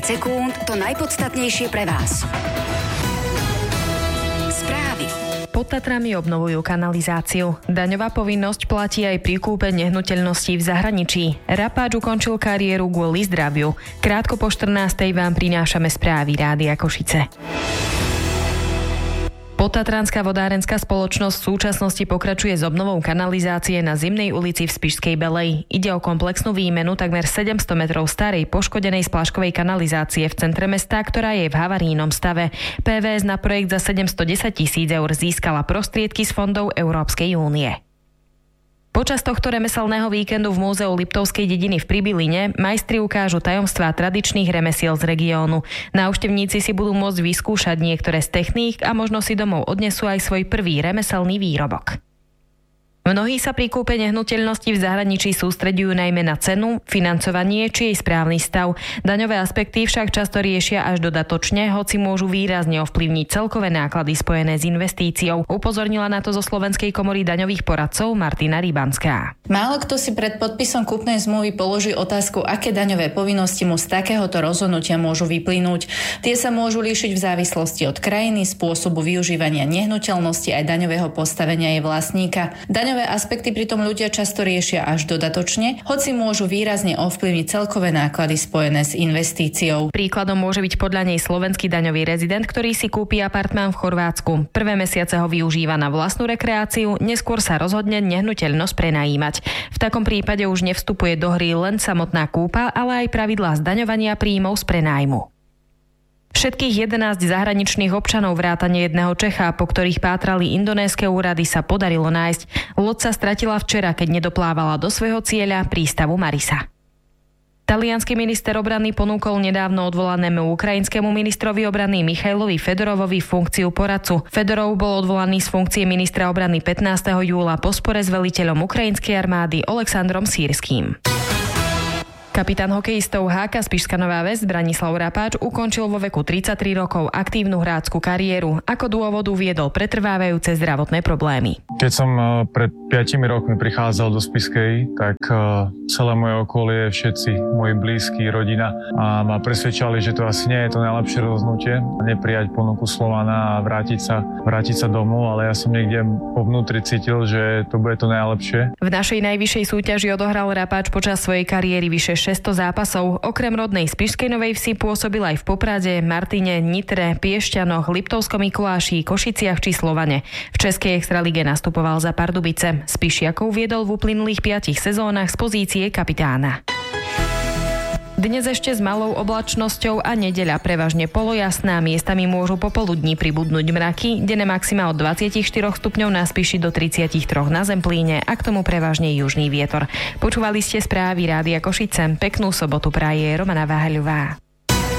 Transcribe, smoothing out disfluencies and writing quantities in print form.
sekúnd to najpodstatnejšie pre vás. Správy. Pod Tatrami obnovujú kanalizáciu. Daňová povinnosť platí aj pri kúpe nehnuteľností v zahraničí. Rapáč ukončil kariéru kvôli zdraviu. Krátko po 14:00 vám prinášame správy Rádia Košice. Podtatranská vodárenská spoločnosť v súčasnosti pokračuje s obnovou kanalizácie na Zimnej ulici v Spišskej Belej. Ide o komplexnú výmenu takmer 700 metrov starej poškodenej spláškovej kanalizácie v centre mesta, ktorá je v havarijnom stave. PVS na projekt za 710 000 eur získala prostriedky z fondov Európskej únie. Počas tohto remeselného víkendu v Múzeu Liptovskej dediny v Pribyline majstri ukážu tajomstvá tradičných remesiel z regiónu. Návštevníci si budú môcť vyskúšať niektoré z techník a možno si domov odnesú aj svoj prvý remeselný výrobok. Mnohí sa pri kúpe nehnuteľnosti v zahraničí sústreďujú najmä na cenu, financovanie či jej správny stav. Daňové aspekty však často riešia až dodatočne, hoci môžu výrazne ovplyvniť celkové náklady spojené s investíciou. Upozornila na to zo Slovenskej komory daňových poradcov Martina Rybanská. Málo kto si pred podpisom kúpnej zmluvy položí otázku, aké daňové povinnosti mu z takéhoto rozhodnutia môžu vyplynúť. Tie sa môžu líšiť v závislosti od krajiny, spôsobu využívania nehnuteľnosti aj daňového postavenia jej vlastníka. Daňové aspekty pritom ľudia často riešia až dodatočne, hoci môžu výrazne ovplyvniť celkové náklady spojené s investíciou. Príkladom môže byť podľa nej slovenský daňový rezident, ktorý si kúpi apartmán v Chorvátsku. Prvé mesiace ho využíva na vlastnú rekreáciu, neskôr sa rozhodne nehnuteľnosť prenajímať. V takom prípade už nevstupuje do hry len samotná kúpa, ale aj pravidlá zdaňovania príjmov z prenájmu. Všetkých 11 zahraničných občanov vrátane jedného Čecha, po ktorých pátrali indonéske úrady, sa podarilo nájsť. Loď sa stratila včera, keď nedoplávala do svojho cieľa, prístavu Marisa. Taliansky minister obrany ponúkol nedávno odvolanému ukrajinskému ministrovi obrany Michailovi Fedorovovi funkciu poradcu. Fedorov bol odvolaný z funkcie ministra obrany 15. júla po spore s veliteľom ukrajinskej armády Oleksandrom Sýrským. Kapitán hokejistov HK Spišská Nová Ves Branislav Rapáč ukončil vo veku 33 rokov aktívnu hráčskú kariéru. Ako dôvod uviedol pretrvávajúce zdravotné problémy. Keď som pred 5 rokmi prichádzal do Spišskej, tak celé moje okolie, všetci moji blízki, rodina a ma presvedčali, že to asi nie je to najlepšie rozhodnutie. Neprijať ponuku Slovana a vrátiť sa domov, ale ja som niekde po vnútri cítil, že to bude to najlepšie. V našej najvyššej súťaži odohral Rapáč počas svojej kariéry vyše 600 zápasov. Okrem rodnej Spišskej Novej Vsi pôsobil aj v Poprade, Martine, Nitre, Piešťanoch, Liptovskom Mikuláši, Košiciach či Slovane. V českej extralíge nastupoval za Pardubice. Spišiakov viedol v uplynulých 5 sezónach z pozície kapitána. Dnes ešte s malou oblačnosťou a nedeľa prevažne polojasná, miestami môžu popoludní pribudnúť mraky, denné maxima od 24 stupňov na Spiši do 33 na Zemplíne a k tomu prevažne južný vietor. Počúvali ste správy Rádia Košice. Peknú sobotu praje Romana Váhaľová.